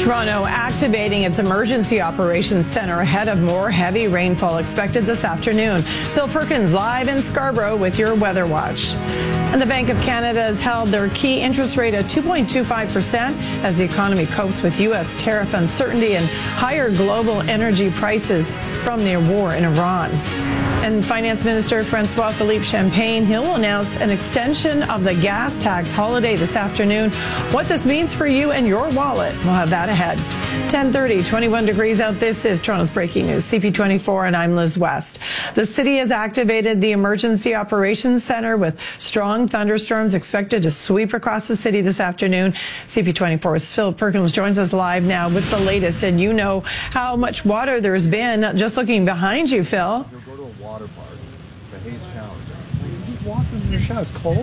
Toronto activating its emergency operations center ahead of more heavy rainfall expected this afternoon. Phil Perkins live in Scarborough with your Weather Watch. And the Bank of Canada has held their key interest rate at 2.25% as the economy copes with U.S. tariff uncertainty and higher global energy prices from the war in Iran. And Finance Minister François-Philippe Champagne, he'll announce an extension of the gas tax holiday this afternoon. What this means for you and your wallet, we'll have that ahead. 10:30, 21 degrees out. This is Toronto's breaking news, CP24, and I'm Liz West. The city has activated the Emergency Operations Center with strong thunderstorms expected to sweep across the city this afternoon. CP24's Phil Perkins joins us live now with the latest, and you know how much water there's been. Just looking behind you, Phil. Water park, the Hayes Shower. You just walk in your shower. It's cold.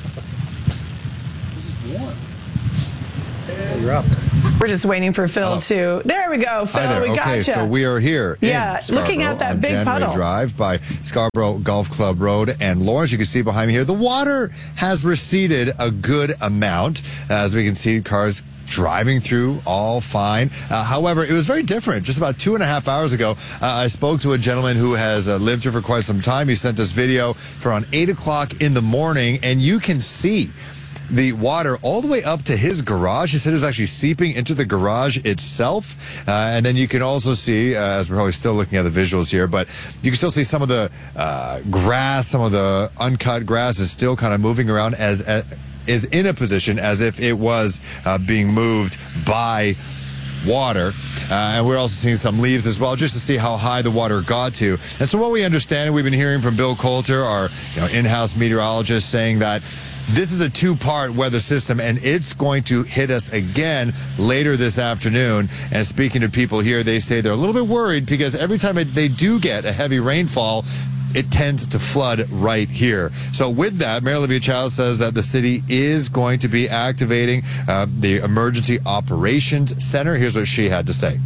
This is warm. Hey, you're up. We're just waiting for Phil to. There we go, Phil. Hi there. We Okay, gotcha. so we are here. Yeah, in looking at that big puddle. Drive by Scarborough Golf Club Road and Lawrence. You can see behind me here, the water has receded a good amount. As we can see, cars driving through all fine. However, it was very different. Just about 2.5 hours ago, I spoke to a gentleman who has lived here for quite some time. He sent us video for around 8 o'clock in the morning, and you can see the water all the way up to his garage. He said it was actually seeping into the garage itself. And then you can also see, as we're probably still looking at the visuals here, but you can still see some of the grass, some of the uncut grass is still kind of moving around is in a position as if it was being moved by water. And we're also seeing some leaves as well, just to see how high the water got to. And so what we understand, and we've been hearing from Bill Coulter, our in-house meteorologist, saying that this is a two-part weather system, and it's going to hit us again later this afternoon. And speaking to people here, they say they're a little bit worried because every time they do get a heavy rainfall, it tends to flood right here. So with that, Mayor Olivia Chow says that the city is going to be activating the Emergency Operations Center. Here's what she had to say.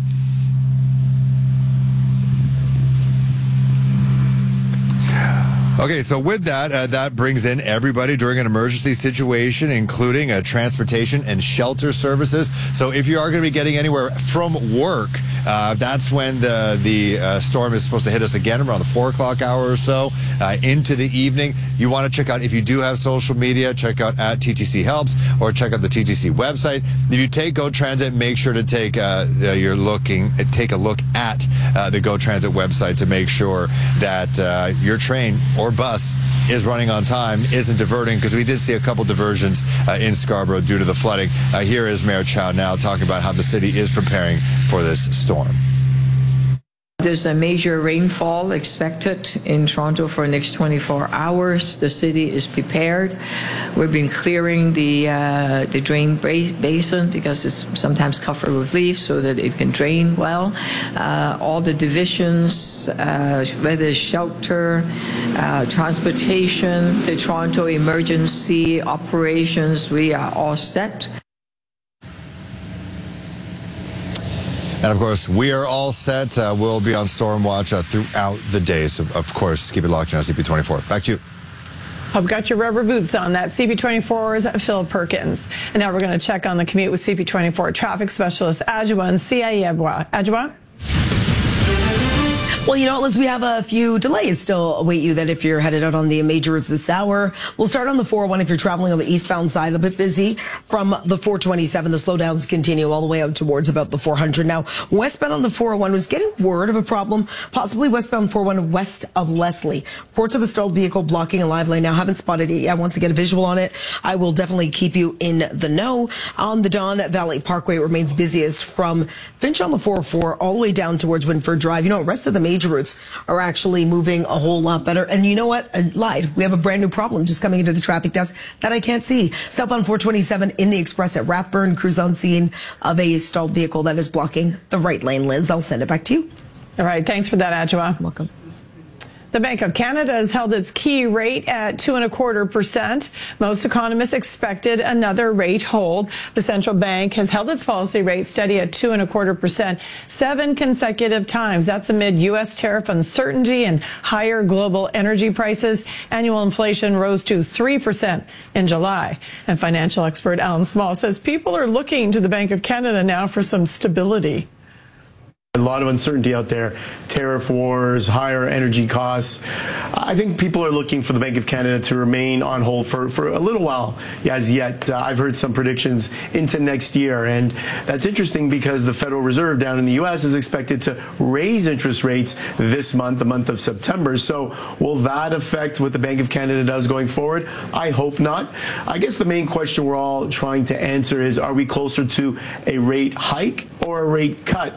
Okay, so with that, that brings in everybody during an emergency situation, including transportation and shelter services. So if you are going to be getting anywhere from work, that's when the storm is supposed to hit us again around the 4 o'clock hour or so into the evening. You want to check out, if you do have social media, check out at TTC Helps or check out the TTC website. If you take GO Transit, make sure to take take a look at the GO Transit website to make sure that your train or bus is running on time, isn't diverting, because we did see a couple diversions in Scarborough due to the flooding. Here is Mayor Chow now talking about how the city is preparing for this storm. There's a major rainfall expected in Toronto for the next 24 hours. The city is prepared. We've been clearing the drain basin because it's sometimes covered with leaves so that it can drain well. All the divisions, whether it's shelter, transportation, the Toronto Emergency Operations, we are all set. And, of course, we are all set. We'll be on storm watch throughout the day. So, of course, keep it locked in on CP24. Back to you. I've got your rubber boots on. That CP24's Phil Perkins. And now we're going to check on the commute with CP24 traffic specialist Adjoa and Cia. Adjoa? Well, you know, Liz, we have a few delays still await you that if you're headed out on the major routes this hour. We'll start on the 401 if you're traveling on the eastbound side, a bit busy. From the 427, the slowdowns continue all the way out towards about the 400. Now, westbound on the 401 was getting word of a problem, possibly westbound 401 west of Leslie. Reports of a stalled vehicle blocking a live lane. Now, haven't spotted it yet. Want to get a visual on it, I will definitely keep you in the know. On the Don Valley Parkway, it remains busiest from Finch on the 404 all the way down towards Winford Drive. You know, the rest of the major routes are actually moving a whole lot better. And you know what? I lied. We have a brand new problem just coming into the traffic desk that I can't see. Southbound 427 in the express at Rathburn. Crews on scene of a stalled vehicle that is blocking the right lane. Liz, I'll send it back to you. All right. Thanks for that, Adjoa. Welcome. The Bank of Canada has held its key rate at 2.25%. Most economists expected another rate hold. The central bank has held its policy rate steady at 2.25% 7 consecutive times. That's amid U.S. tariff uncertainty and higher global energy prices. Annual inflation rose to 3% in July. And financial expert Alan Small says people are looking to the Bank of Canada now for some stability. A lot of uncertainty out there, tariff wars, higher energy costs. I think people are looking for the Bank of Canada to remain on hold for a little while as yet. I've heard some predictions into next year, and that's interesting because the Federal Reserve down in the U.S. is expected to raise interest rates this month, the month of September. So will that affect what the Bank of Canada does going forward? I hope not. I guess the main question we're all trying to answer is, are we closer to a rate hike or a rate cut?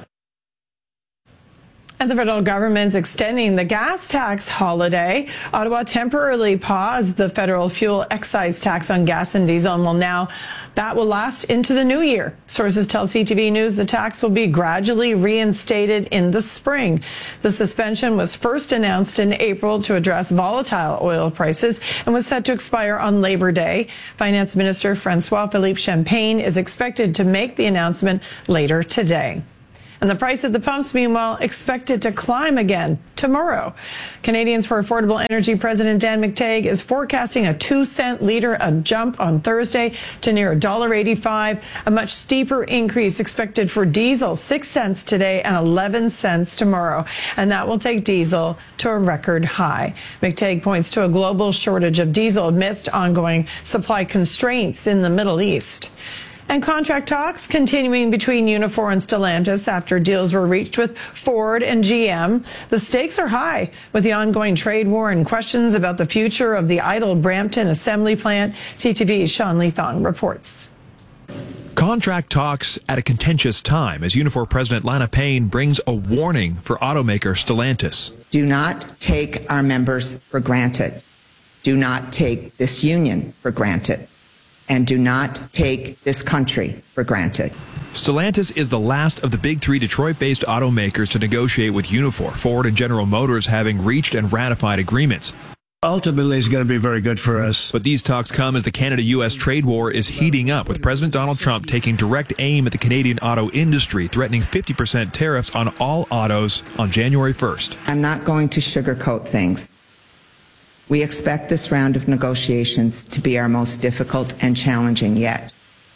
And the federal government's extending the gas tax holiday. Ottawa temporarily paused the federal fuel excise tax on gas and diesel, and that will last into the new year. Sources tell CTV News the tax will be gradually reinstated in the spring. The suspension was first announced in April to address volatile oil prices and was set to expire on Labor Day. Finance Minister François-Philippe Champagne is expected to make the announcement later today. And the price at the pumps, meanwhile, expected to climb again tomorrow. Canadians for Affordable Energy President Dan McTeague is forecasting a 2-cent liter jump on Thursday to near $1.85. A much steeper increase expected for diesel, 6 cents today and 11 cents tomorrow. And that will take diesel to a record high. McTeague points to a global shortage of diesel amidst ongoing supply constraints in the Middle East. And contract talks continuing between Unifor and Stellantis after deals were reached with Ford and GM. The stakes are high with the ongoing trade war and questions about the future of the idle Brampton assembly plant. CTV's Sean Leathong reports. Contract talks at a contentious time as Unifor President Lana Payne brings a warning for automaker Stellantis. Do not take our members for granted. Do not take this union for granted. And do not take this country for granted. Stellantis is the last of the big three Detroit-based automakers to negotiate with Unifor, Ford and General Motors having reached and ratified agreements. Ultimately, it's going to be very good for us. But these talks come as the Canada-U.S. trade war is heating up, with President Donald Trump taking direct aim at the Canadian auto industry, threatening 50% tariffs on all autos on January 1st. I'm not going to sugarcoat things. We expect this round of negotiations to be our most difficult and challenging yet,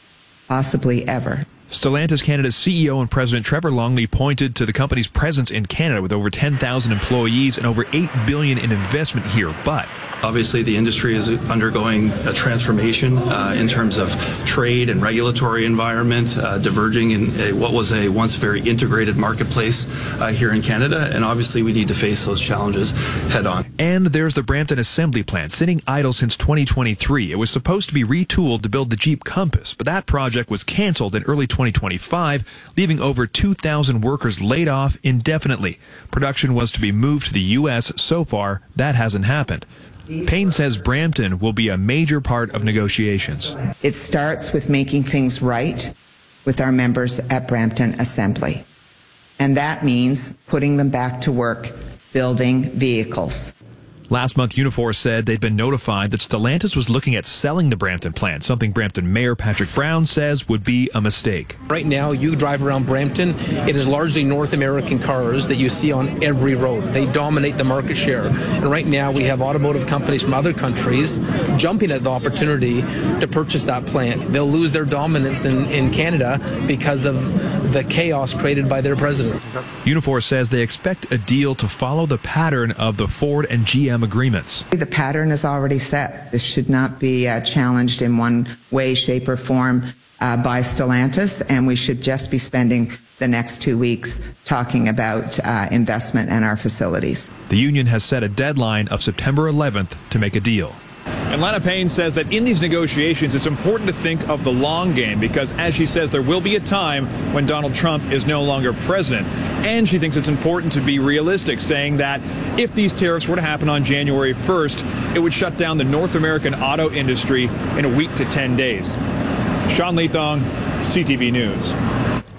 possibly ever. Stellantis Canada's CEO and President Trevor Longley pointed to the company's presence in Canada with over 10,000 employees and over $8 billion in investment here. But obviously, the industry is undergoing a transformation in terms of trade and regulatory environment, diverging in what was a once very integrated marketplace here in Canada. And obviously, we need to face those challenges head on. And there's the Brampton assembly plant, sitting idle since 2023. It was supposed to be retooled to build the Jeep Compass, but that project was canceled in early 2025, leaving over 2,000 workers laid off indefinitely. Production was to be moved to the U.S. So far, that hasn't happened. Payne says Brampton will be a major part of negotiations. It starts with making things right with our members at Brampton Assembly. And that means putting them back to work, building vehicles. Last month, Unifor said they'd been notified that Stellantis was looking at selling the Brampton plant, something Brampton Mayor Patrick Brown says would be a mistake. Right now, you drive around Brampton, it is largely North American cars that you see on every road. They dominate the market share. And right now, we have automotive companies from other countries jumping at the opportunity to purchase that plant. They'll lose their dominance in Canada because of the chaos created by their president. Unifor says they expect a deal to follow the pattern of the Ford and GM agreements. The pattern is already set. This should not be challenged in one way, shape, or form by Stellantis, and we should just be spending the next 2 weeks talking about investment and our facilities. The union has set a deadline of September 11th to make a deal. And Lana Payne says that in these negotiations, it's important to think of the long game because, as she says, there will be a time when Donald Trump is no longer president. And she thinks it's important to be realistic, saying that if these tariffs were to happen on January 1st, it would shut down the North American auto industry in a week to 10 days. Sean Leathong, CTV News.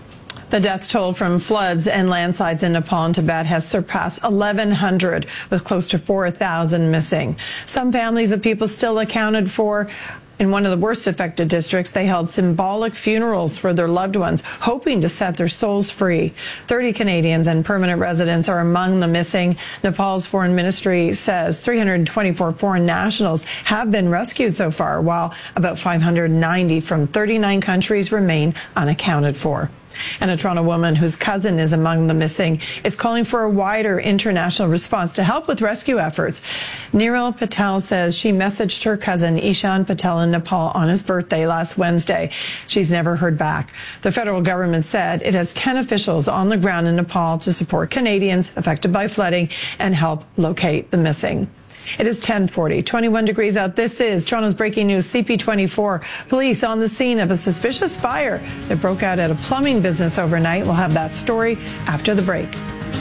The death toll from floods and landslides in Nepal and Tibet has surpassed 1,100, with close to 4,000 missing. Some families of people still accounted for. In one of the worst affected districts, they held symbolic funerals for their loved ones, hoping to set their souls free. 30 Canadians and permanent residents are among the missing. Nepal's foreign ministry says 324 foreign nationals have been rescued so far, while about 590 from 39 countries remain unaccounted for. And a Toronto woman whose cousin is among the missing is calling for a wider international response to help with rescue efforts. Niril Patel says she messaged her cousin Ishan Patel in Nepal on his birthday last Wednesday. She's never heard back. The federal government said it has 10 officials on the ground in Nepal to support Canadians affected by flooding and help locate the missing. It is 10:40, 21 degrees out. This is Toronto's breaking news. CP24 police on the scene of a suspicious fire that broke out at a plumbing business overnight. We'll have that story after the break.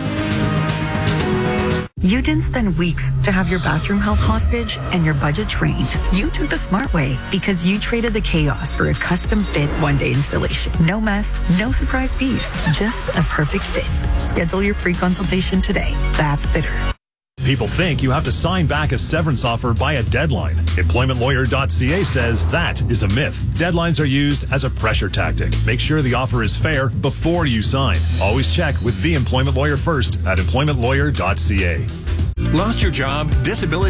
You didn't spend weeks to have your bathroom held hostage and your budget drained. You took the smart way because you traded the chaos for a custom fit one-day installation. No mess, no surprise fees, just a perfect fit. Schedule your free consultation today. Bath Fitter. People think you have to sign back a severance offer by a deadline. EmploymentLawyer.ca says that is a myth. Deadlines are used as a pressure tactic. Make sure the offer is fair before you sign. Always check with the employment lawyer first at EmploymentLawyer.ca. Lost your job? Disability